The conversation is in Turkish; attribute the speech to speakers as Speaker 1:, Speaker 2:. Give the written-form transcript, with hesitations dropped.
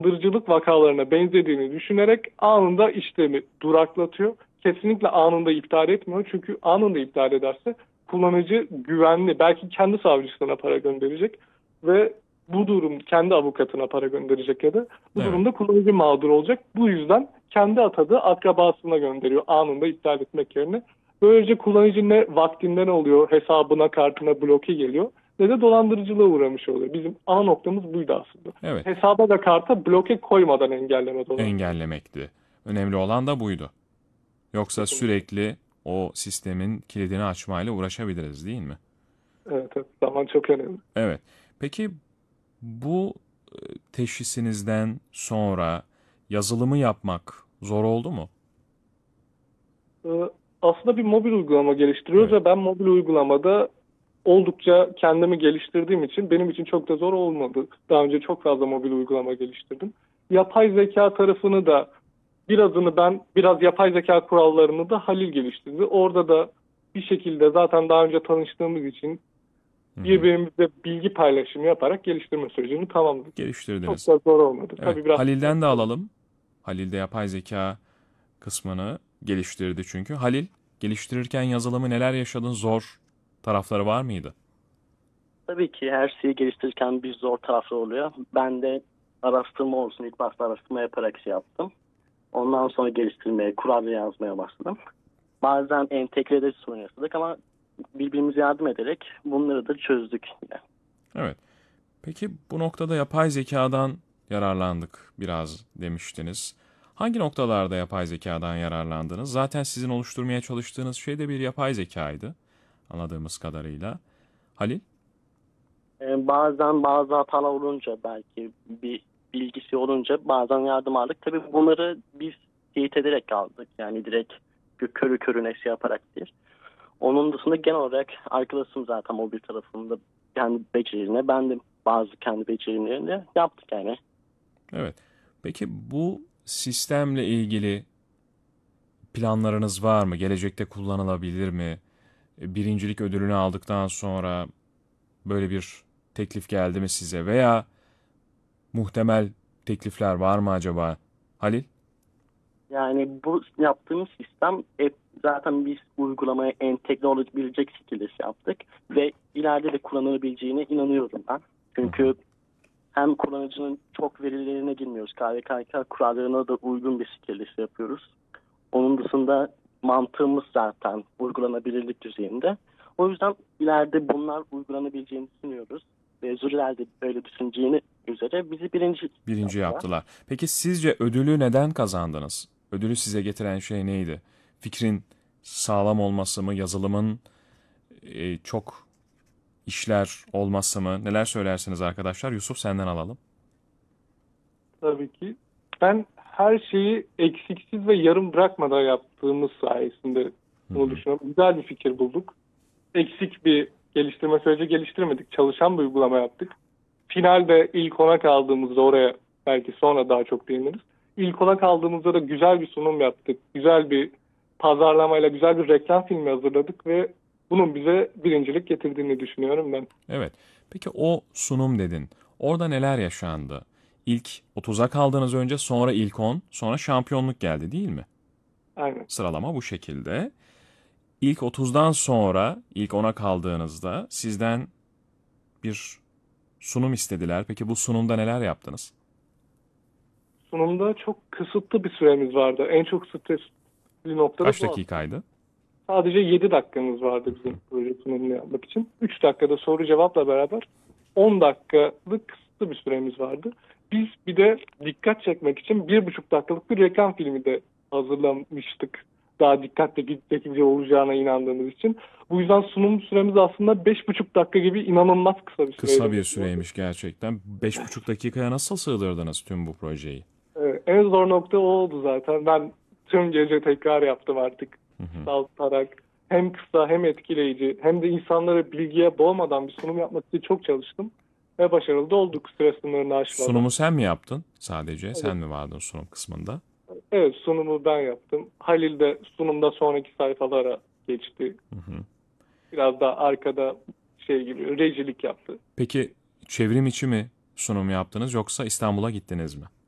Speaker 1: dolandırıcılık vakalarına benzediğini düşünerek anında işlemi duraklatıyor. Kesinlikle anında iptal etmiyor. Çünkü anında iptal ederse kullanıcı güvenli, belki kendi savcısına para gönderecek ve bu durum kendi avukatına para gönderecek ya da bu
Speaker 2: Evet.
Speaker 1: durumda kullanıcı mağdur olacak. Bu yüzden kendi atadığı akrabasına gönderiyor anında iptal etmek yerine. Böylece kullanıcı ne vaktinden oluyor, hesabına, kartına bloke geliyor ne de dolandırıcılığa uğramış oluyor. Bizim ana noktamız buydu aslında.
Speaker 2: Evet.
Speaker 1: Hesaba da karta bloke koymadan engelleme dolandırıcılığı.
Speaker 2: Engellemekti. Önemli olan da buydu. Yoksa
Speaker 1: Kesinlikle.
Speaker 2: sürekli o sistemin kilidini açmayla uğraşabiliriz, değil mi?
Speaker 1: Evet, evet. Zaman çok önemli.
Speaker 2: Evet. Peki bu teşhisinizden sonra yazılımı yapmak zor oldu mu?
Speaker 1: Ee, Aslında bir mobil uygulama geliştiriyoruz
Speaker 2: Evet.
Speaker 1: ve ben mobil uygulamada oldukça kendimi geliştirdiğim için benim için çok da zor olmadı. Daha önce çok fazla mobil uygulama geliştirdim. Yapay zeka tarafını da birazını ben, biraz yapay zeka kurallarını da Halil geliştirdi. Orada da bir şekilde zaten daha önce tanıştığımız için
Speaker 2: Hı hı.
Speaker 1: birbirimizle bilgi paylaşımı yaparak geliştirme sürecini tamamladık. Çok
Speaker 2: Geliştirdiniz.
Speaker 1: da zor olmadı.
Speaker 2: Evet.
Speaker 1: Tabii biraz
Speaker 2: Halil'den de alalım. Halil de yapay zeka kısmını geliştirdi çünkü. Halil, geliştirirken yazılımı neler yaşadın? Zor tarafları var mıydı?
Speaker 3: Tabii ki her şeyi geliştirirken bir zor tarafı oluyor. Ben de araştırma olsun, ilk başta araştırma yaparak şey yaptım. Ondan sonra geliştirmeye, kural yazmaya başladım. Bazen entegrede sorun yaşadık ama birbirimize yardım ederek bunları da çözdük yine.
Speaker 2: Evet. Peki bu noktada yapay zekadan yararlandık biraz demiştiniz. Hangi noktalarda yapay zekadan yararlandınız? Zaten sizin oluşturmaya çalıştığınız şey de bir yapay zekaydı anladığımız kadarıyla. Halil?
Speaker 3: Bazen bazı hatalar olunca belki bir bilgisi olunca bazen yardım aldık. Tabii bunları biz teyit ederek aldık. Yani direkt körü körüne şey yaparak değil. Onun dışında genel olarak arkadaşım zaten mobil tarafında kendi becerilerine, ben de bazı kendi becerilerini yaptık yani.
Speaker 2: Evet. Peki bu sistemle ilgili planlarınız var mı? Gelecekte kullanılabilir mi? Birincilik ödülünü aldıktan sonra böyle bir teklif geldi mi size? Veya muhtemel teklifler var mı acaba? Halil?
Speaker 3: Yani bu yaptığımız sistem hep zaten biz uygulamaya entegre olabilecek şekilde şey yaptık ve ileride de kullanılabileceğine inanıyorum ben.
Speaker 2: Hı hı.
Speaker 3: Çünkü hem kullanıcının çok verilerine girmiyoruz. KVKK kurallarına da uygun bir şekilde şey yapıyoruz. Onun dışında mantığımız zaten uygulanabilirlik düzeyinde. O yüzden ileride bunlar uygulanabileceğini düşünüyoruz. Ve jüriler de böyle düşüneceğini üzere bizi birinci
Speaker 2: Birinci
Speaker 3: yaptılar.
Speaker 2: yaptılar. Peki sizce ödülü neden kazandınız? Ödülü size getiren şey neydi? Fikrin sağlam olması mı? Yazılımın çok işler olması mı? Neler söylersiniz arkadaşlar? Yusuf senden alalım.
Speaker 1: tabii ki. Ben her şeyi eksiksiz ve yarım bırakmadan yaptığımız sayesinde
Speaker 2: Hı
Speaker 1: bunu
Speaker 2: hı.
Speaker 1: düşünüyorum. Güzel bir fikir bulduk. Eksik bir geliştirme süreci geliştirmedik. Çalışan bir uygulama yaptık. Finalde ilk ona kaldığımızda oraya belki sonra daha çok değiniriz. İlk ona kaldığımızda da güzel bir sunum yaptık. Güzel bir pazarlamayla güzel bir reklam filmi hazırladık ve bunun bize birincilik getirdiğini düşünüyorum ben.
Speaker 2: Evet. Peki o sunum dedin. Orada neler yaşandı? İlk 30'a kaldınız önce, sonra ilk 10, sonra şampiyonluk geldi değil mi?
Speaker 1: Aynen.
Speaker 2: Sıralama bu şekilde. İlk 30'dan sonra ilk 10'a kaldığınızda sizden bir sunum istediler. Peki bu sunumda neler yaptınız?
Speaker 1: Sunumda çok kısıtlı bir süremiz vardı. En çok stresli nokta da
Speaker 2: Kaç
Speaker 1: bu aslında.
Speaker 2: dakikaydı?
Speaker 1: Sadece 7 dakikamız vardı bizim proje sunumunu yapmak için. 3 dakikada soru cevapla beraber 10 dakikalık kısıtlı bir süremiz vardı. Biz bir de dikkat çekmek için 1,5 dakikalık bir reklam filmi de hazırlamıştık. Daha dikkatle çekici olacağına inandığımız için. Bu yüzden sunum süremiz aslında 5,5 dakika gibi inanılmaz kısa bir
Speaker 2: Kısa
Speaker 1: süreyle
Speaker 2: bir
Speaker 1: geçiyordu.
Speaker 2: süreymiş gerçekten. 5,5 dakikaya nasıl sığdırdınız tüm bu projeyi?
Speaker 1: En zor nokta o oldu zaten. Ben tüm gece tekrar yaptım artık.
Speaker 2: Hı hı.
Speaker 1: Kısaltarak hem kısa hem etkileyici hem de insanları bilgiye boğmadan bir sunum yapmak için çok çalıştım. Ve başarılı da olduk süre sınırını aşmadan.
Speaker 2: Sunumu sen mi yaptın sadece?
Speaker 1: Evet,
Speaker 2: Sen mi vardın sunum kısmında?
Speaker 1: evet, sunumu ben yaptım. Halil de sunumda sonraki sayfalara geçti.
Speaker 2: Hı hı.
Speaker 1: Biraz da arkada şey gibi rejilik yaptı.
Speaker 2: Peki çevrim içi mi sunum yaptınız yoksa İstanbul'a gittiniz mi?